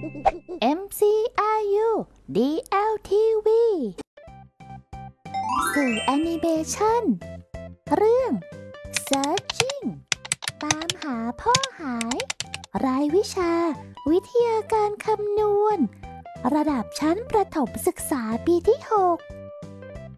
MCRU DLTV สื่อแอนิเมชันเรื่อง Searching ตามหาพ่อหายรายวิชาวิทยาการคำนวณระดับชั้นประถมศึกษาปีที่ 6